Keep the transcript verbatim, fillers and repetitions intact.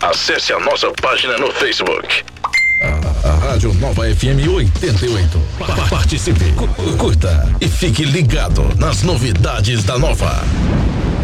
Acesse a nossa página no Facebook. A, a Rádio Nova F M oitenta e oito. Pa- participe, cu- curta e fique ligado nas novidades da Nova.